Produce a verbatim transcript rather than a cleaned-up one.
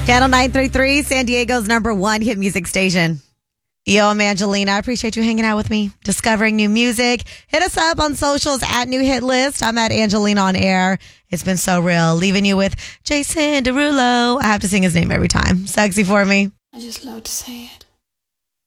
Channel nine three three, San Diego's number one hit music station. Yo, I'm Angelina. I appreciate you hanging out with me, discovering new music. Hit us up on socials at New Hit List. I'm at Angelina on air. It's been so real. Leaving you with Jason Derulo. I have to sing his name every time. Sexy for me. I just love to say it.